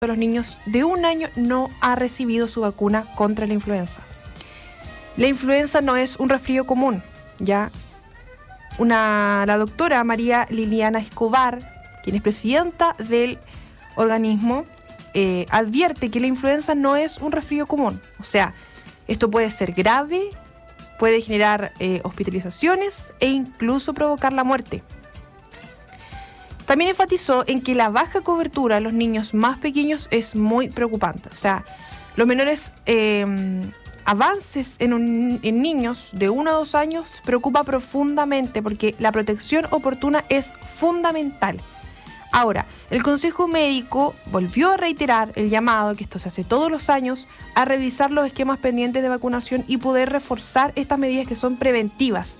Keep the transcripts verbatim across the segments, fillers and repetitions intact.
de los niños de un año no ha recibido su vacuna contra la influenza. La influenza no es un resfrío común, ¿ya? Una, la doctora María Liliana Escobar, quien es presidenta del organismo, eh, advierte que la influenza no es un resfrío común. O sea, esto puede ser grave, puede generar eh, hospitalizaciones e incluso provocar la muerte. También enfatizó en que la baja cobertura de los niños más pequeños es muy preocupante. O sea, los menores eh, avances en, un, en niños de uno a dos años preocupa profundamente porque la protección oportuna es fundamental. Ahora, el Consejo Médico volvió a reiterar el llamado, que esto se hace todos los años, a revisar los esquemas pendientes de vacunación y poder reforzar estas medidas que son preventivas.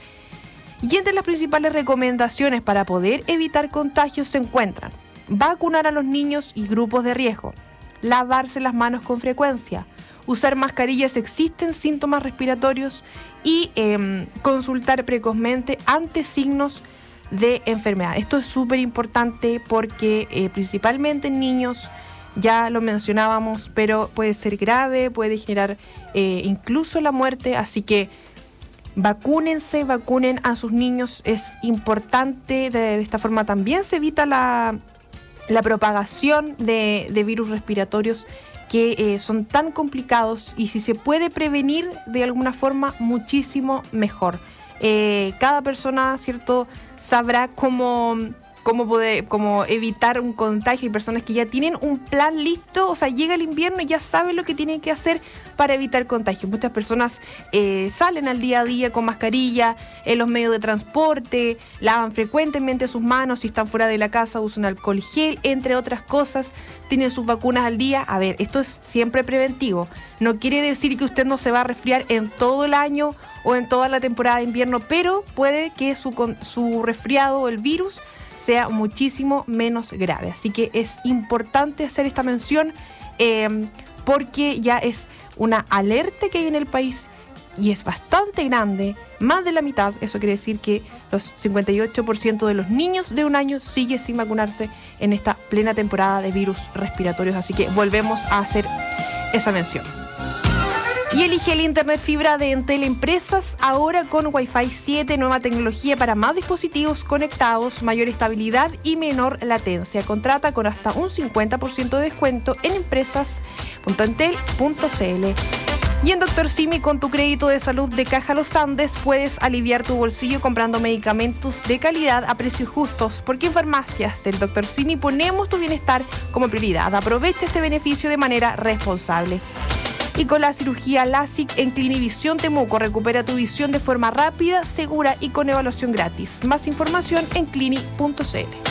Y entre las principales recomendaciones para poder evitar contagios se encuentran vacunar a los niños y grupos de riesgo, lavarse las manos con frecuencia, usar mascarillas si existen síntomas respiratorios y eh, consultar precozmente ante signos de enfermedad. Esto es súper importante porque eh, principalmente en niños, ya lo mencionábamos, pero puede ser grave, puede generar eh, incluso la muerte, así que vacúnense, vacunen a sus niños, es importante. De, de esta forma también se evita la, la propagación de, de virus respiratorios que eh, son tan complicados, y si se puede prevenir de alguna forma, muchísimo mejor. Eh, cada persona, ¿cierto?, sabrá cómo, cómo, poder, cómo evitar un contagio. Hay personas que ya tienen un plan listo, o sea, llega el invierno y ya saben lo que tienen que hacer para evitar contagio. Muchas personas eh, salen al día a día con mascarilla en los medios de transporte, lavan frecuentemente sus manos, si están fuera de la casa usan alcohol gel, entre otras cosas, tienen sus vacunas al día. A ver, esto es siempre preventivo. No quiere decir que usted no se va a resfriar en todo el año o en toda la temporada de invierno, pero puede que su, su resfriado o el virus sea muchísimo menos grave. Así que es importante hacer esta mención eh, porque ya es una alerta que hay en el país y es bastante grande, más de la mitad. Eso quiere decir que los cincuenta y ocho por ciento de los niños de un año sigue sin vacunarse en esta plena temporada de virus respiratorios. Así que volvemos a hacer esa mención. Y elige el Internet fibra de Entel Empresas, ahora con Wi-Fi siete, nueva tecnología para más dispositivos conectados, mayor estabilidad y menor latencia. Contrata con hasta un cincuenta por ciento de descuento en empresas punto entel punto c l. Y en Doctor Simi, con tu crédito de salud de Caja Los Andes, puedes aliviar tu bolsillo comprando medicamentos de calidad a precios justos, porque en farmacias del Doctor Simi ponemos tu bienestar como prioridad. Aprovecha este beneficio de manera responsable. Y con la cirugía LASIK en Clinivisión Temuco, recupera tu visión de forma rápida, segura y con evaluación gratis. Más información en clini punto c l.